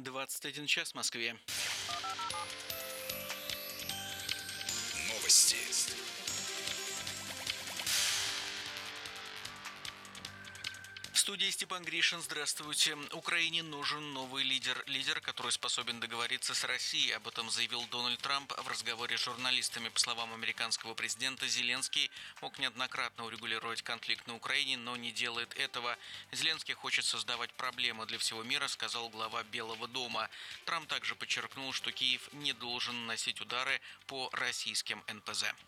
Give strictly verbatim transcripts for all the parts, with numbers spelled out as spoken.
двадцать один час в Москве. Новости. В студии Степан Гришин. Здравствуйте. Украине нужен новый лидер. Лидер, который способен договориться с Россией. Об этом заявил Дональд Трамп в разговоре с журналистами. По словам американского президента, Зеленский мог неоднократно урегулировать конфликт на Украине, но не делает этого. Зеленский хочет создавать проблемы для всего мира, сказал глава Белого дома. Трамп также подчеркнул, что Киев не должен наносить удары по российским эн пэ зэ.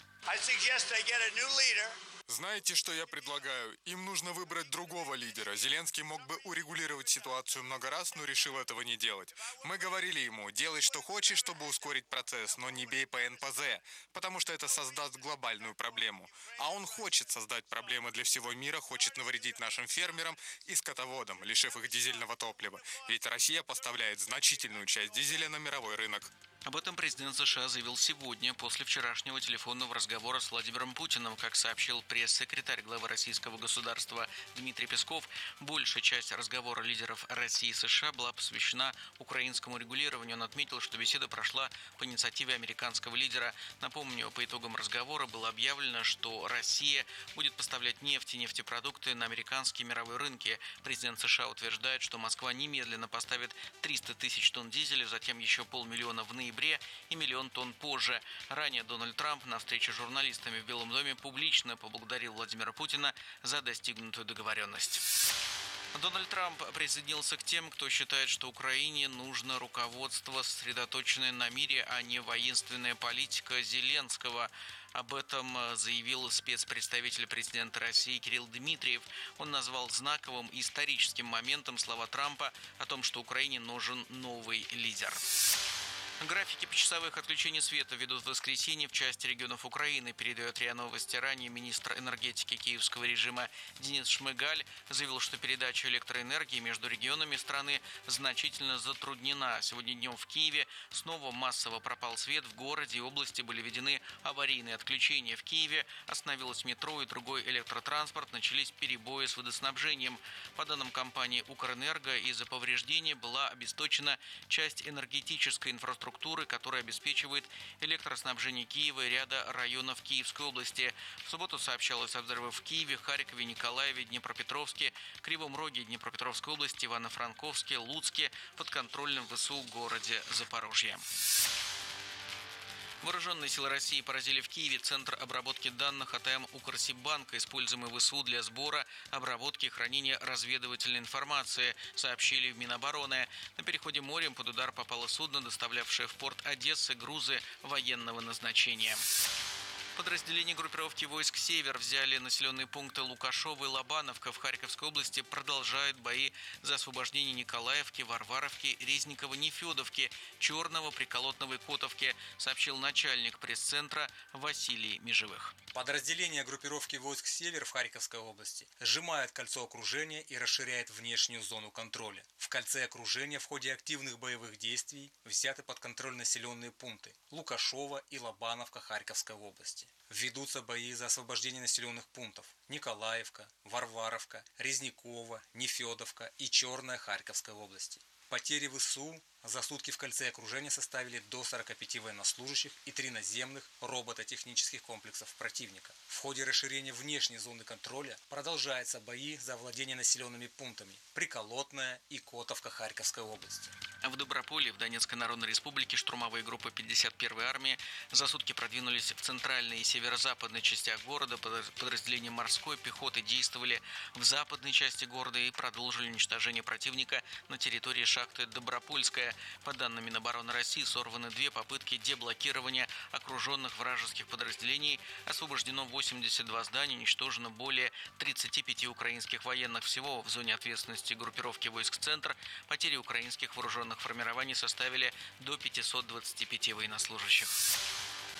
Знаете, что я предлагаю? Им нужно выбрать другого лидера. Зеленский мог бы урегулировать ситуацию много раз, но решил этого не делать. Мы говорили ему, делай что хочешь, чтобы ускорить процесс, но не бей по эн пэ зэ, потому что это создаст глобальную проблему. А он хочет создать проблемы для всего мира, хочет навредить нашим фермерам и скотоводам, лишив их дизельного топлива. Ведь Россия поставляет значительную часть дизеля на мировой рынок. Об этом президент США заявил сегодня, после вчерашнего телефонного разговора с Владимиром Путиным. Как сообщил пресс-секретарь главы российского государства Дмитрий Песков, большая часть разговора лидеров России и США была посвящена украинскому регулированию. Он отметил, что беседа прошла по инициативе американского лидера. Напомню, по итогам разговора было объявлено, что Россия будет поставлять нефть и нефтепродукты на американские мировые рынки. Президент США утверждает, что Москва немедленно поставит триста тысяч тонн дизеля, затем еще полмиллиона в ноябре и миллион тонн позже. Ранее Дональд Трамп на встрече с журналистами в Белом доме публично поблагодарил Владимира Путина за достигнутую договоренность. Дональд Трамп присоединился к тем, кто считает, что Украине нужно руководство, сосредоточенное на мире, а не воинственная политика Зеленского. Об этом заявил спецпредставитель президента России Кирилл Дмитриев. Он назвал знаковым и историческим моментом слова Трампа о том, что Украине нужен новый лидер. Графики почасовых отключений света ведут в воскресенье в части регионов Украины, передает РИА Новости. Ранее министр энергетики киевского режима Денис Шмыгаль заявил, что передача электроэнергии между регионами страны значительно затруднена. Сегодня днем в Киеве снова массово пропал свет. В городе и области были введены аварийные отключения. В Киеве остановилось метро и другой электротранспорт. Начались перебои с водоснабжением. По данным компании «Укрэнерго», из-за повреждения была обесточена часть энергетической инфраструктуры, которая обеспечивает электроснабжение Киева и ряда районов Киевской области. В субботу сообщалось о взрывах в Киеве, Харькове, Николаеве, Днепропетровске, Кривом Роге, Днепропетровской области, Ивано-Франковске, Луцке, подконтрольном вэ эс у городе Запорожье. Вооруженные силы России поразили в Киеве центр обработки данных от АТМ Укрсиббанка, используемый вэ эс у для сбора, обработки и хранения разведывательной информации, сообщили в Минобороны. На переходе морем под удар попало судно, доставлявшее в порт Одессы грузы военного назначения. Подразделения группировки войск «Север» взяли населенные пункты Лукашово и Лобановка в Харьковской области. Продолжают бои за освобождение Николаевки, Варваровки, Резникова, Нефедовки, Черного, Приколотного и Котовки, сообщил начальник пресс-центра Василий Межевых. Подразделения группировки войск «Север» в Харьковской области сжимают кольцо окружения и расширяют внешнюю зону контроля. В кольце окружения в ходе активных боевых действий взяты под контроль населенные пункты Лукашово и Лобановка Харьковской области. Ведутся бои за освобождение населенных пунктов Николаевка, Варваровка, Резникова, Нефедовка и Черная Харьковской области. Потери вэ эс у за сутки в кольце окружения составили до сорока пяти военнослужащих и три наземных робототехнических комплексов противника. В ходе расширения внешней зоны контроля продолжаются бои за владение населенными пунктами Приколотная и Котовка Харьковской области. В Доброполе в Донецкой Народной Республике штурмовые группы пятьдесят первой армии за сутки продвинулись в центральной и северо-западной частях города. Подразделения морской пехоты действовали в западной части города и продолжили уничтожение противника на территории шахты Добропольская. По данным Минобороны России, сорваны две попытки деблокирования окруженных вражеских подразделений, освобождено восемьдесят два здания, уничтожено более тридцати пяти украинских военных. Всего в зоне ответственности группировки войск «Центр» потери украинских вооруженных формирований составили до пятисот двадцати пяти военнослужащих.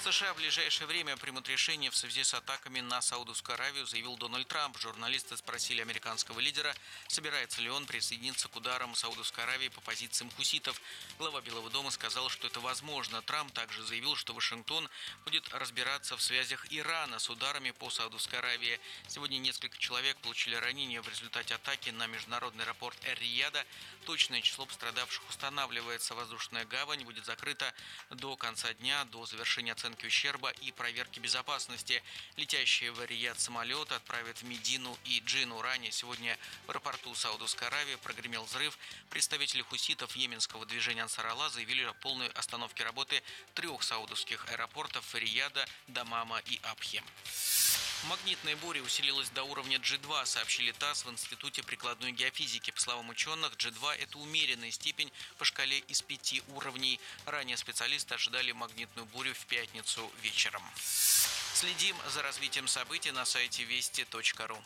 США в ближайшее время примут решение в связи с атаками на Саудовскую Аравию, заявил Дональд Трамп. Журналисты спросили американского лидера, собирается ли он присоединиться к ударам Саудовской Аравии по позициям хуситов. Глава Белого дома сказал, что это возможно. Трамп также заявил, что Вашингтон будет разбираться в связях Ирана с ударами по Саудовской Аравии. Сегодня несколько человек получили ранения в результате атаки на международный аэропорт Эр-Рияда. Точное число пострадавших устанавливается. Воздушная гавань будет закрыта до конца дня, до завершения оценки ущерба и проверки безопасности. Летящие в Эр-Рияд самолеты отправят в Медину и Джину. Ранее сегодня в аэропорту Саудовской Аравии прогремел взрыв. Представители хуситов йеменского движения Ансар Аллах заявили о полной остановке работы трех саудовских аэропортов Рияда, Дамама и Абхи. Магнитная буря усилилась до уровня джи два, сообщили ТАСС в Институте прикладной геофизики. По словам ученых, джи два – это умеренная степень по шкале из пяти уровней. Ранее специалисты ожидали магнитную бурю в пятницу вечером. Следим за развитием событий на сайте вести точка ру.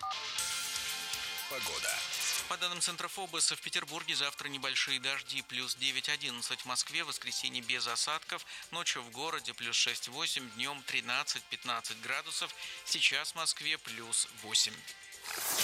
Погода. По данным Центра ФОБОСа, в Петербурге завтра небольшие дожди, плюс девять-одиннадцать. В Москве в воскресенье без осадков, ночью в городе плюс шесть-восемь, днем тринадцать-пятнадцать градусов. Сейчас в Москве плюс восемь.